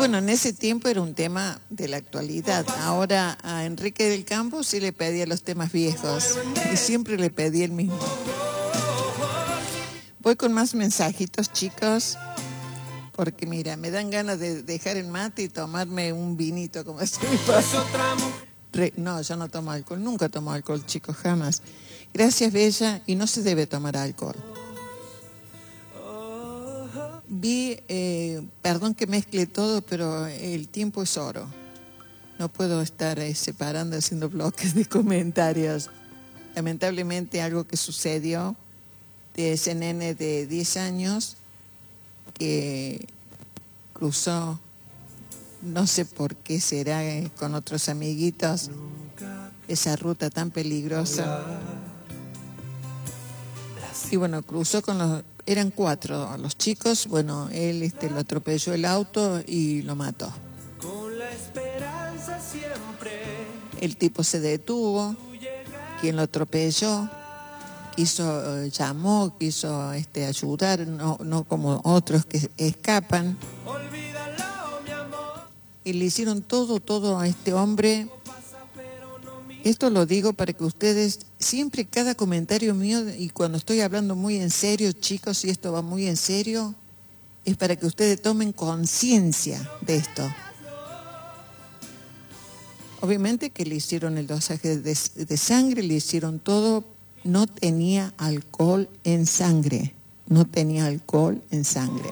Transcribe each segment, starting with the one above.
bueno, en ese tiempo era un tema de la actualidad. Ahora a Enrique del Campo sí le pedía los temas viejos y siempre le pedí el mismo. Voy con más mensajitos, chicos, porque mira, me dan ganas de dejar el mate y tomarme un vinito, como decía mi papá. No, yo no tomo alcohol, nunca tomo alcohol, chicos, jamás. Gracias, Bella, y no se debe tomar alcohol. Perdón que mezcle todo, pero el tiempo es oro. No puedo estar separando, haciendo bloques de comentarios. Lamentablemente algo que sucedió de ese nene de 10 años que cruzó, no sé por qué será, con otros amiguitos, esa ruta tan peligrosa. Y bueno, cruzó eran 4 los chicos, bueno, él lo atropelló el auto y lo mató. El tipo se detuvo, quien lo atropelló, llamó, quiso ayudar, no como otros que escapan. Y le hicieron todo a este hombre. Esto lo digo para que ustedes, siempre cada comentario mío, y cuando estoy hablando muy en serio, chicos, y esto va muy en serio, es para que ustedes tomen conciencia de esto. Obviamente que le hicieron el dosaje de sangre, le hicieron todo, no tenía alcohol en sangre, no tenía alcohol en sangre.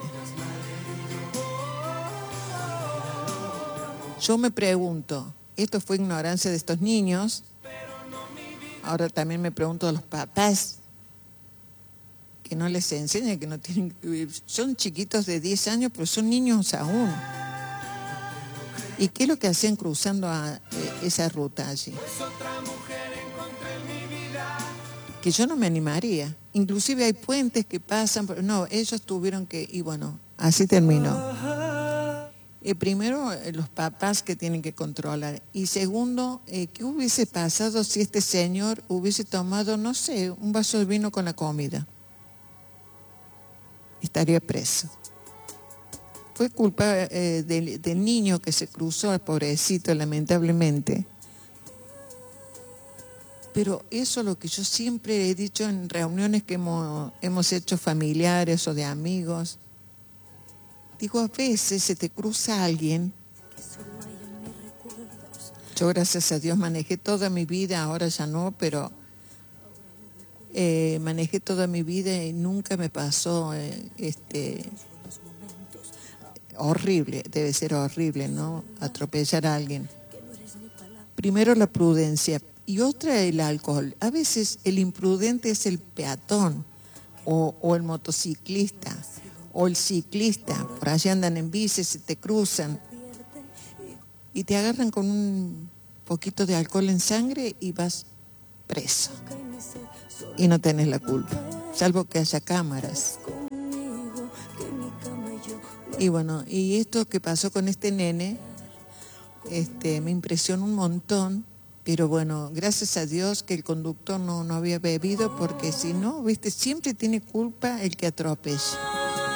Yo me pregunto, ¿esto fue ignorancia de estos niños? Ahora también me pregunto a los papás, que no les enseñan, que no tienen... Son chiquitos de 10 años, pero son niños aún. ¿Y qué es lo que hacían cruzando esa ruta allí? Que yo no me animaría. Inclusive hay puentes que pasan, pero no, ellos tuvieron que... Y bueno, así terminó. Primero, los papás que tienen que controlar. Y segundo, ¿qué hubiese pasado si este señor hubiese tomado, no sé, un vaso de vino con la comida? Estaría preso. Fue culpa del niño que se cruzó, al pobrecito, lamentablemente. Pero eso es lo que yo siempre he dicho en reuniones que hemos hecho familiares o de amigos. Digo, a veces se te cruza alguien. Yo, gracias a Dios, manejé toda mi vida, ahora ya no, pero manejé toda mi vida y nunca me pasó horrible, debe ser horrible, ¿no? Atropellar a alguien. Primero la prudencia y otra el alcohol. A veces el imprudente es el peatón o el motociclista. O el ciclista, por allá andan en bici, se te cruzan y te agarran con un poquito de alcohol en sangre y vas preso. Y no tenés la culpa, salvo que haya cámaras. Y bueno, y esto que pasó con este nene, me impresionó un montón, pero bueno, gracias a Dios que el conductor no había bebido, porque si no, viste, siempre tiene culpa el que atropella.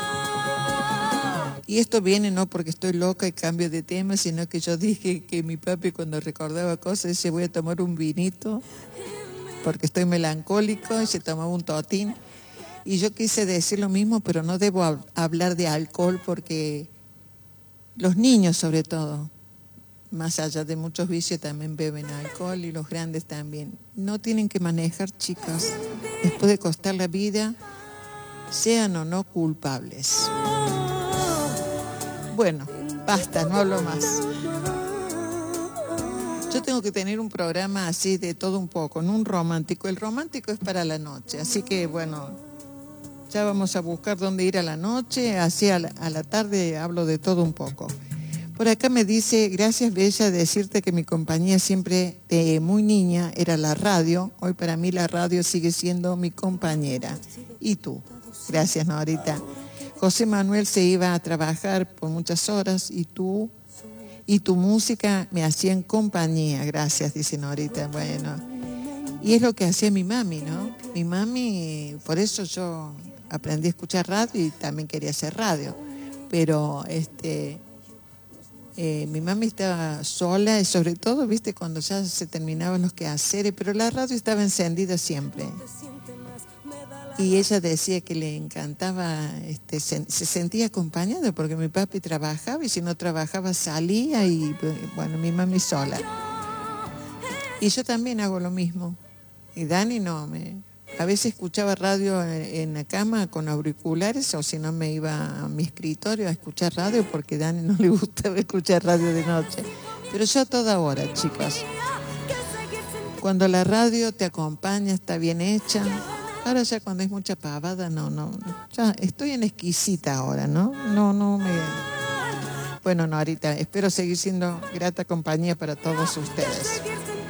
Y esto viene no porque estoy loca y cambio de tema, sino que yo dije que mi papi cuando recordaba cosas dice voy a tomar un vinito porque estoy melancólico, y se tomaba un totín. Y yo quise decir lo mismo, pero no debo hablar de alcohol porque los niños sobre todo, más allá de muchos vicios, también beben alcohol y los grandes también. No tienen que manejar, chicos. Les puede costar la vida, sean o no culpables. Bueno, basta, no hablo más. Yo tengo que tener un programa así de todo un poco, no un romántico. El romántico es para la noche, así que bueno, ya vamos a buscar dónde ir a la noche, así a la tarde hablo de todo un poco. Por acá me dice, gracias Bella, decirte que mi compañía siempre de muy niña era la radio. Hoy para mí la radio sigue siendo mi compañera. ¿Y tú? Gracias, Norita. José Manuel se iba a trabajar por muchas horas y tu música me hacía en compañía. Gracias, dice Norita. Bueno, y es lo que hacía mi mami, ¿no? Mi mami, por eso yo aprendí a escuchar radio y también quería hacer radio. Pero Mi mami estaba sola y sobre todo, viste, cuando ya se terminaban los quehaceres, pero la radio estaba encendida siempre. Y ella decía que le encantaba, se sentía acompañada porque mi papi trabajaba y si no trabajaba salía y bueno, mi mami sola. Y yo también hago lo mismo. Y Dani no, a veces escuchaba radio en la cama con auriculares o si no me iba a mi escritorio a escuchar radio porque a Dani no le gustaba escuchar radio de noche. Pero yo a toda hora, chicos. Cuando la radio te acompaña, está bien hecha. Ahora ya cuando es mucha pavada, no. Ya estoy en exquisita ahora, ¿no? No me... Bueno, no, ahorita espero seguir siendo grata compañía para todos ustedes.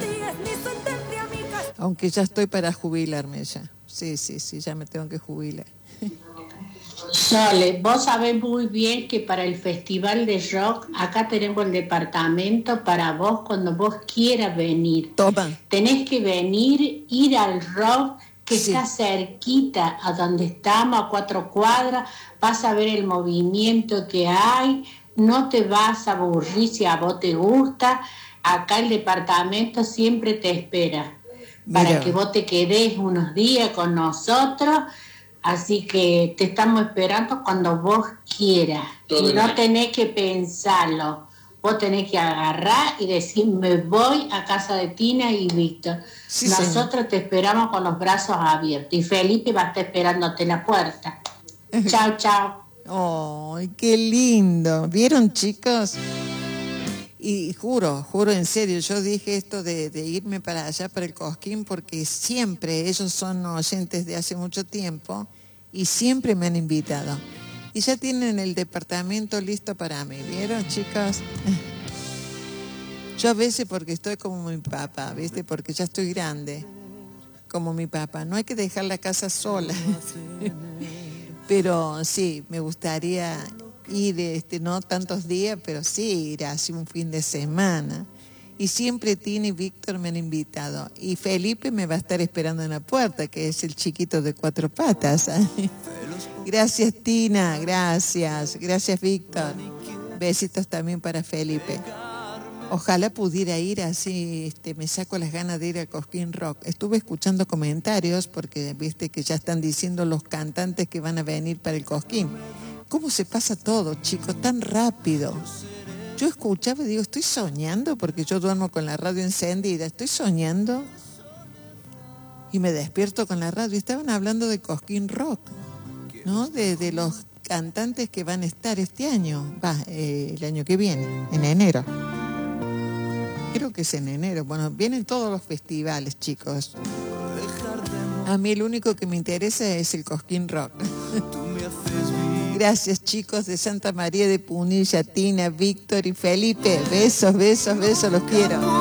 Aunque ya estoy para jubilarme ya. Sí, ya me tengo que jubilar. Sole, vos sabés muy bien que para el Festival de Rock, acá tenemos el departamento para vos cuando vos quieras venir. Toma. Tenés que venir, ir al rock, que sí. Está cerquita a donde estamos, a 4 cuadras, vas a ver el movimiento que hay, no te vas a aburrir si a vos te gusta, acá el departamento siempre te espera, para que vos te quedes unos días con nosotros, así que te estamos esperando cuando vos quieras, y no tenés que pensarlo. Vos tenés que agarrar y decir, me voy a casa de Tina y Víctor. Sí, nosotros señor. Te esperamos con los brazos abiertos. Y Felipe va a estar esperándote en la puerta. Chao, chao. ¡Ay, qué lindo! ¿Vieron, chicos? Y juro en serio, yo dije esto de irme para allá, para el Cosquín, porque siempre, ellos son oyentes de hace mucho tiempo, y siempre me han invitado. Y ya tienen el departamento listo para mí, ¿vieron, chicos? Yo a veces porque estoy como mi papá, ¿viste? Porque ya estoy grande, como mi papá. No hay que dejar la casa sola. Pero sí, me gustaría ir, no tantos días, pero sí ir así un fin de semana. Y siempre Tina y Víctor me han invitado. Y Felipe me va a estar esperando en la puerta, que es el chiquito de 4 patas. Gracias, Tina, gracias. Gracias, Víctor. Besitos también para Felipe. Ojalá pudiera ir así, me saco las ganas de ir al Cosquín Rock. Estuve escuchando comentarios porque viste que ya están diciendo los cantantes que van a venir para el Cosquín. ¿Cómo se pasa todo, chicos? Tan rápido. Yo escuchaba y digo, estoy soñando porque yo duermo con la radio encendida. Estoy soñando y me despierto con la radio. Estaban hablando de Cosquín Rock, ¿no? De los cantantes que van a estar este año. El año que viene, en enero. Creo que es en enero. Bueno, vienen todos los festivales, chicos. A mí el único que me interesa es el Cosquín Rock. Gracias, chicos de Santa María de Punilla, Tina, Víctor y Felipe. Besos, los quiero.